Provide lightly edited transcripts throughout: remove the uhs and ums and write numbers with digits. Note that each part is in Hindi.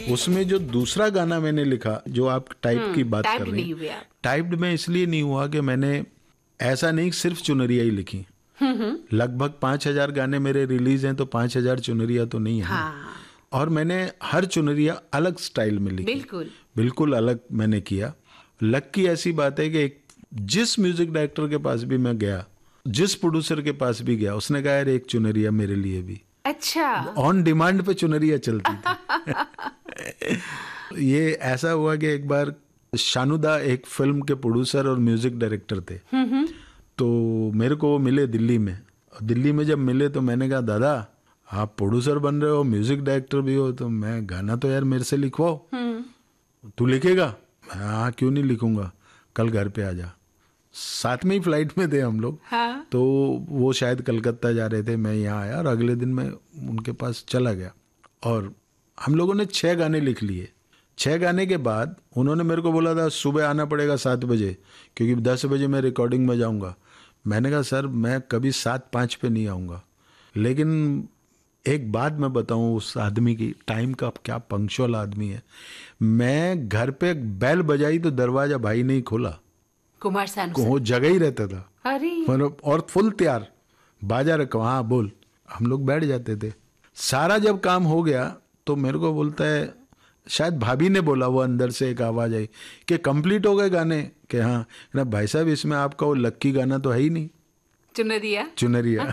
उसमें जो दूसरा गाना मैंने लिखा, जो आप टाइप की बात कर रही हैं, टाइप्ड में इसलिए नहीं हुआ कि मैंने ऐसा नहीं सिर्फ चुनरिया ही लिखी। लगभग 5,000 गाने मेरे रिलीज हैं, तो 5,000 चुनरिया तो नहीं है। हाँ। और मैंने हर चुनरिया अलग स्टाइल में लिखी, बिल्कुल अलग मैंने किया। लक की ऐसी बात है कि जिस म्यूजिक डायरेक्टर के पास भी मैं गया, जिस प्रोड्यूसर के पास भी गया, उसने कहा यार एक चुनरिया मेरे लिए भी। अच्छा, ऑन डिमांड पे चुनरिया चलती थी। ये ऐसा हुआ कि एक बार शानुदा एक फिल्म के प्रोड्यूसर और म्यूजिक डायरेक्टर थे, तो मेरे को वो मिले दिल्ली में। दिल्ली में जब मिले तो मैंने कहा दादा आप प्रोड्यूसर बन रहे हो, म्यूजिक डायरेक्टर भी हो, तो मैं गाना तो यार मेरे से लिखवाओ। तू लिखेगा? हाँ क्यों नहीं लिखूंगा, कल घर पे आ जा। साथ में ही फ्लाइट में थे हम लोग। हाँ। तो वो शायद कलकत्ता जा रहे थे, मैं यहाँ आया और अगले दिन मैं उनके पास चला गया और हम लोगों ने 6 गाने लिख लिए। 6 गाने के बाद उन्होंने मेरे को बोला था सुबह आना पड़ेगा 7 बजे, क्योंकि 10 बजे मैं रिकॉर्डिंग में जाऊँगा। मैंने कहा सर मैं कभी 7:05 पे नहीं आऊँगा। लेकिन एक बात मैं बताऊँ उस आदमी की, टाइम का क्या पंक्चुअल आदमी है। मैं घर पे बेल बजाई तो दरवाजा भाई नहीं खोला, कुमार सानू वो जगह ही रहता था। अरे और फुल तैयार, बाजा रखा, हाँ बोल, हम लोग बैठ जाते थे। सारा जब काम हो गया तो मेरे को बोलता है, शायद भाभी ने बोला, वो अंदर से एक आवाज आई कि कंप्लीट हो गए गाने, कि हाँ ना भाई साहब इसमें आपका वो लक्की गाना तो है ही नहीं, चुनरिया।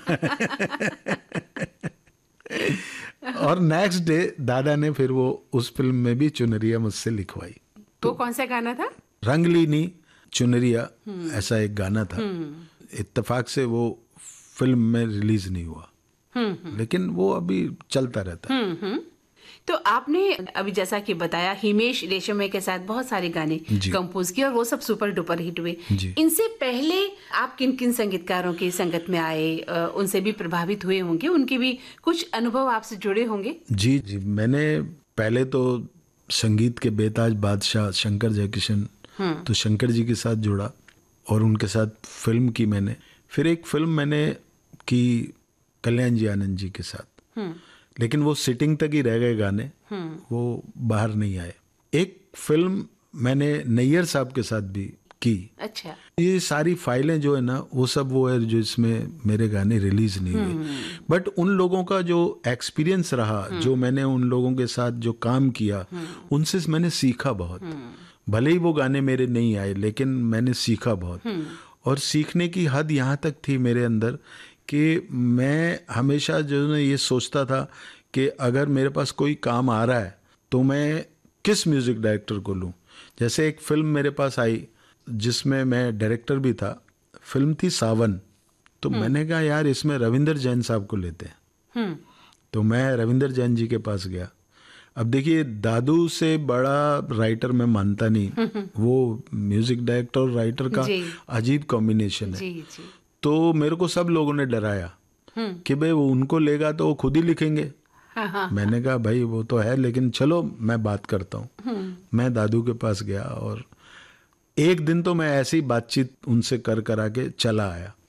और नेक्स्ट डे दादा ने फिर वो उस फिल्म में भी चुनरिया मुझसे लिखवाई। तो कौन सा गाना था? रंगलीनी चुनरिया, ऐसा एक गाना था। इत्तेफाक से वो फिल्म में रिलीज नहीं हुआ, लेकिन वो अभी चलता रहता है। तो आपने अभी जैसा कि बताया हिमेश रेशमिया के साथ बहुत सारे गाने कंपोज किए और वो सब सुपर डुपर हिट हुए। इनसे पहले आप किन किन संगीतकारों की संगत में आए, उनसे भी प्रभावित हुए होंगे, उनके भी कुछ अनुभव आपसे जुड़े होंगे? जी जी, मैंने पहले तो संगीत के बेताज बादशाह शंकर जयकिशन, तो शंकर जी के साथ जुड़ा और उनके साथ फिल्म की मैंने। फिर एक फिल्म मैंने की कल्याण जी आनंद जी के साथ, लेकिन वो सिटिंग तक ही रह गए गाने, वो बाहर नहीं आए। एक फिल्म मैंने नैयर साहब के साथ भी की। अच्छा। ये सारी फाइलें जो है ना, वो सब वो है जो इसमें मेरे गाने रिलीज नहीं हुए। बट उन लोगों का जो एक्सपीरियंस रहा, जो मैंने उन लोगों के साथ जो काम किया, उनसे मैंने सीखा बहुत। भले ही वो गाने मेरे नहीं आए, लेकिन मैंने सीखा बहुत। और सीखने की हद यहाँ तक थी मेरे अंदर कि मैं हमेशा जो है ये सोचता था कि अगर मेरे पास कोई काम आ रहा है तो मैं किस म्यूज़िक डायरेक्टर को लूँ। जैसे एक फिल्म मेरे पास आई जिसमें मैं डायरेक्टर भी था, फिल्म थी सावन। तो मैंने कहा यार इसमें रविंदर जैन साहब को लेते हैं। तो मैं रविंदर जैन जी के पास गया। अब देखिए दादू से बड़ा राइटर मैं मानता नहीं, वो म्यूजिक डायरेक्टर और राइटर का अजीब कॉम्बिनेशन है। तो मेरे को सब लोगों ने डराया कि भाई वो उनको लेगा तो वो खुद ही लिखेंगे। मैंने कहा भाई वो तो है, लेकिन चलो मैं बात करता हूँ। मैं दादू के पास गया और एक दिन तो मैं ऐसी बातचीत उनसे कर आके चला आया।